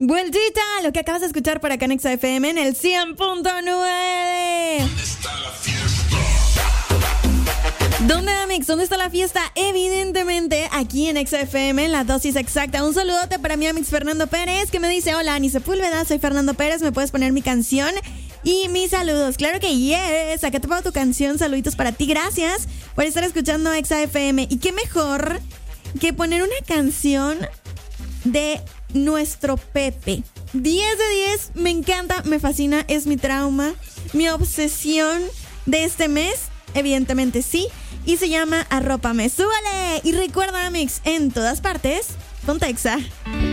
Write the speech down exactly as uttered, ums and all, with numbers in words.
Vueltita, lo que acabas de escuchar por acá en Exa F M en el cien punto nueve. ¿Dónde está la fiesta? ¿Dónde, Amix? ¿Dónde está la fiesta? Evidentemente, aquí en Exa F M, en la dosis exacta. Un saludote para mi Amix Fernando Pérez, que me dice: hola, Ani Sepúlveda, soy Fernando Pérez, ¿me puedes poner mi canción? Y mis saludos, claro que yes. Acá te pongo tu canción, saluditos para ti. Gracias por estar escuchando Exa F M. Y qué mejor que poner una canción de nuestro Pepe. diez de diez, me encanta, me fascina, es mi trauma, mi obsesión de este mes, evidentemente sí, y se llama Arrópame. ¡Súbale! Y recuerda, Amix, en todas partes, ponte Exa.